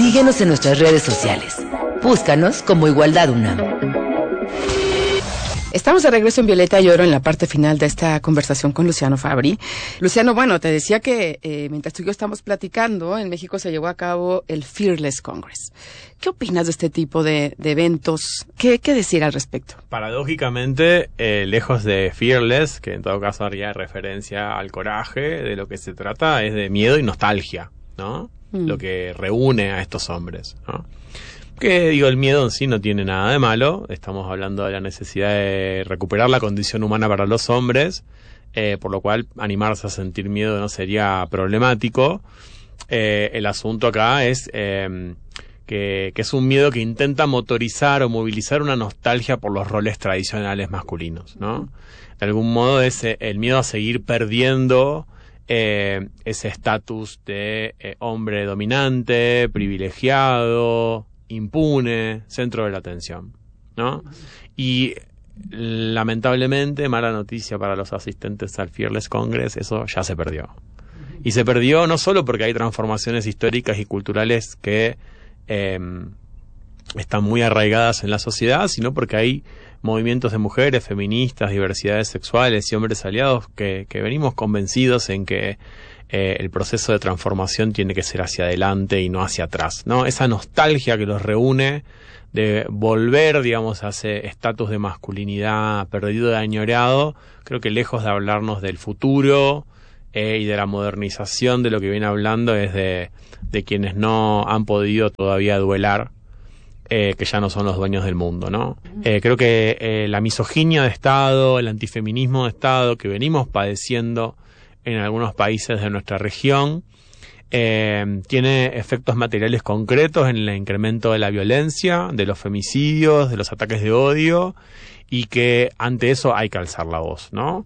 Síguenos en nuestras redes sociales. Búscanos como Igualdad UNAM. Estamos de regreso en Violeta y Oro en la parte final de esta conversación con Luciano Fabbri. Luciano, bueno, te decía que mientras tú y yo estamos platicando, en México se llevó a cabo el Fearless Congress. ¿Qué opinas de este tipo de eventos? ¿Qué decir al respecto? Paradójicamente, lejos de Fearless, que en todo caso haría referencia al coraje, de lo que se trata es de miedo y nostalgia, ¿no? Lo que reúne a estos hombres, ¿no? Que digo, el miedo en sí no tiene nada de malo. Estamos hablando de la necesidad de recuperar la condición humana para los hombres, por lo cual animarse a sentir miedo no sería problemático. El asunto acá es que es un miedo que intenta motorizar o movilizar una nostalgia por los roles tradicionales masculinos, ¿no? De algún modo es el miedo a seguir perdiendo ese estatus de hombre dominante, privilegiado, impune, centro de la atención, ¿no? Y lamentablemente, mala noticia para los asistentes al Fearless Congress, eso ya se perdió. Y se perdió no solo porque hay transformaciones históricas y culturales que están muy arraigadas en la sociedad, sino porque hay movimientos de mujeres, feministas, diversidades sexuales y hombres aliados que venimos convencidos en que el proceso de transformación tiene que ser hacia adelante y no hacia atrás, ¿no? Esa nostalgia que los reúne de volver, digamos, a ese estatus de masculinidad perdido y añorado, creo que lejos de hablarnos del futuro y de la modernización, de lo que viene hablando es de quienes no han podido todavía duelar, que ya no son los dueños del mundo, ¿no? Creo que la misoginia de Estado, el antifeminismo de Estado que venimos padeciendo en algunos países de nuestra región, tiene efectos materiales concretos en el incremento de la violencia, de los femicidios, de los ataques de odio, y que ante eso hay que alzar la voz, ¿no?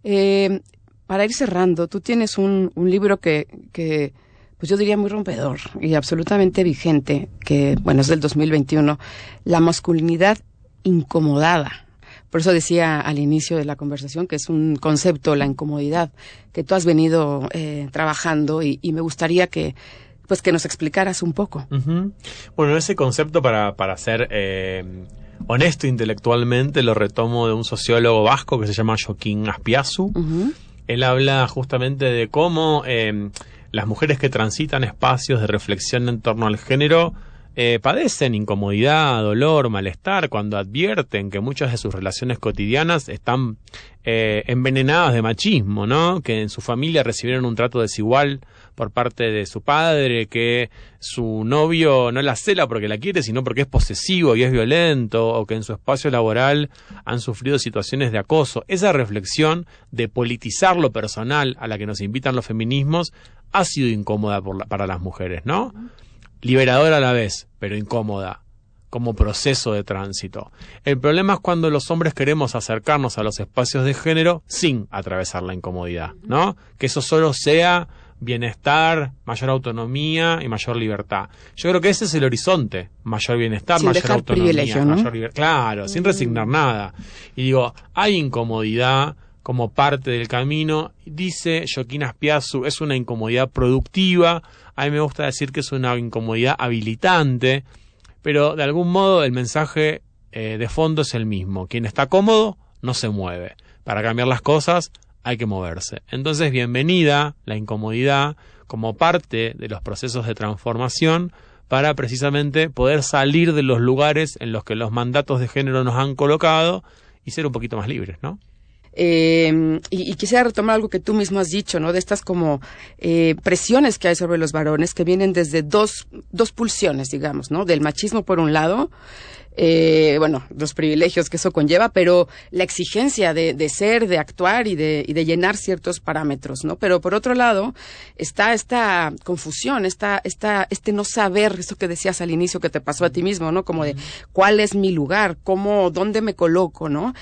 Para ir cerrando, tú tienes un libro que pues yo diría muy rompedor y absolutamente vigente, que bueno, es del 2021, La masculinidad incomodada. Por eso decía al inicio de la conversación que es un concepto, la incomodidad, que tú has venido trabajando y me gustaría que nos explicaras un poco. Uh-huh. Bueno, ese concepto para ser honesto intelectualmente lo retomo de un sociólogo vasco que se llama Joaquín Azpiazu. Uh-huh. Él habla justamente de cómo las mujeres que transitan espacios de reflexión en torno al género padecen incomodidad, dolor, malestar cuando advierten que muchas de sus relaciones cotidianas están envenenadas de machismo, ¿no? Que en su familia recibieron un trato desigual por parte de su padre, que su novio no la cela porque la quiere, sino porque es posesivo y es violento, o que en su espacio laboral han sufrido situaciones de acoso. Esa reflexión de politizar lo personal a la que nos invitan los feminismos ha sido incómoda para las mujeres, ¿no? Liberadora a la vez, pero incómoda, como proceso de tránsito. El problema es cuando los hombres queremos acercarnos a los espacios de género sin atravesar la incomodidad, ¿no? Que eso solo sea bienestar, mayor autonomía y mayor libertad. Yo creo que ese es el horizonte, mayor bienestar, sin mayor autonomía, ¿no? mayor libertad. Claro, sin resignar nada. Y digo, hay incomodidad como parte del camino. Dice Joaquín Azpiazu, es una incomodidad productiva. A mí me gusta decir que es una incomodidad habilitante, pero de algún modo el mensaje de fondo es el mismo. Quien está cómodo no se mueve. Para cambiar las cosas hay que moverse. Entonces, bienvenida la incomodidad como parte de los procesos de transformación para precisamente poder salir de los lugares en los que los mandatos de género nos han colocado y ser un poquito más libres, ¿no? Y quisiera retomar algo que tú mismo has dicho, ¿no? De estas como presiones que hay sobre los varones que vienen desde dos pulsiones, digamos, ¿no? Del machismo por un lado, los privilegios que eso conlleva, pero la exigencia de ser, de actuar y de llenar ciertos parámetros, ¿no? Pero por otro lado está esta confusión, este no saber, eso que decías al inicio que te pasó a ti mismo, ¿no? Como de cuál es mi lugar, dónde me coloco, ¿no?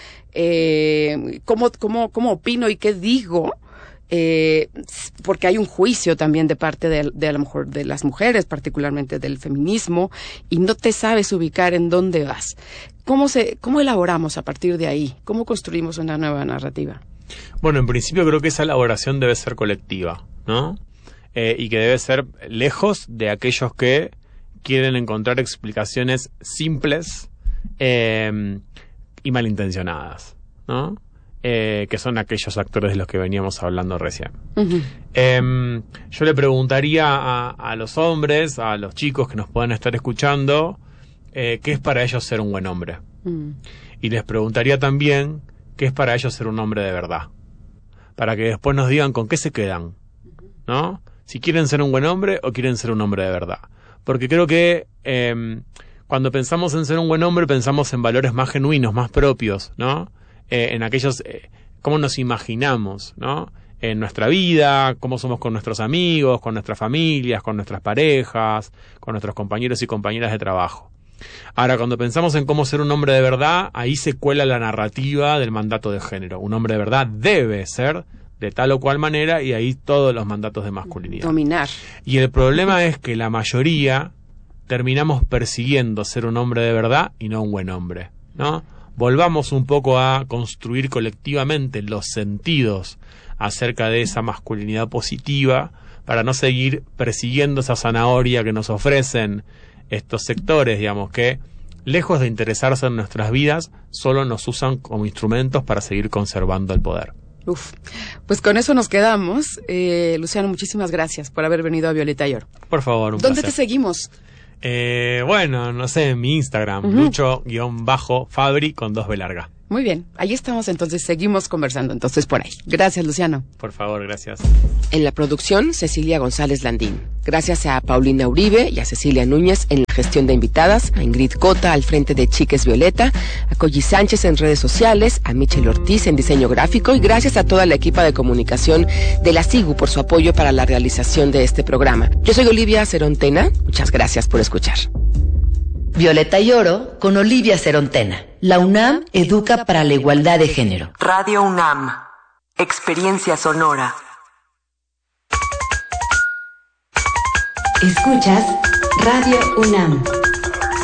¿Cómo opino y qué digo? Porque hay un juicio también de parte de lo mejor de las mujeres, particularmente del feminismo, y no te sabes ubicar en dónde vas. ¿Cómo elaboramos a partir de ahí? ¿Cómo construimos una nueva narrativa? Bueno, en principio creo que esa elaboración debe ser colectiva, ¿no? Y que debe ser lejos de aquellos que quieren encontrar explicaciones simples y malintencionadas, ¿no? Que son aquellos actores de los que veníamos hablando recién. Ujú. Yo le preguntaría a los hombres, a los chicos que nos puedan estar escuchando, qué es para ellos ser un buen hombre. Y les preguntaría también qué es para ellos ser un hombre de verdad, para que después nos digan con qué se quedan, ¿no? Si quieren ser un buen hombre o quieren ser un hombre de verdad. Porque creo que cuando pensamos en ser un buen hombre, pensamos en valores más genuinos, más propios, ¿no? En aquellos, cómo nos imaginamos, ¿no? En nuestra vida, cómo somos con nuestros amigos, con nuestras familias, con nuestras parejas, con nuestros compañeros y compañeras de trabajo. Ahora, cuando pensamos en cómo ser un hombre de verdad, ahí se cuela la narrativa del mandato de género. Un hombre de verdad debe ser de tal o cual manera, y ahí todos los mandatos de masculinidad. Dominar. Y el problema es que la mayoría terminamos persiguiendo ser un hombre de verdad y no un buen hombre, ¿no? Volvamos un poco a construir colectivamente los sentidos acerca de esa masculinidad positiva para no seguir persiguiendo esa zanahoria que nos ofrecen estos sectores, digamos, que lejos de interesarse en nuestras vidas, solo nos usan como instrumentos para seguir conservando el poder. Uf, pues con eso nos quedamos. Luciano, muchísimas gracias por haber venido a Violeta y Oro. Por favor, un ¿Dónde placer. te seguimos? Bueno, no sé, en mi Instagram, Lucho_Fabri con 2B larga. Muy bien, ahí estamos, entonces seguimos conversando entonces por ahí. Gracias, Luciano. Por favor, gracias. En la producción, Cecilia González Landín. Gracias a Paulina Uribe y a Cecilia Núñez en la gestión de invitadas, a Ingrid Cota al frente de Chiques Violeta, a Colly Sánchez en redes sociales, a Michel Ortiz en diseño gráfico y gracias a toda la equipa de comunicación de la SIGU por su apoyo para la realización de este programa. Yo soy Olivia Cerontena, muchas gracias por escuchar. Violeta y Oro con Olivia Cerontena. La UNAM educa para la igualdad de género. Radio UNAM. Experiencia sonora. Escuchas Radio UNAM.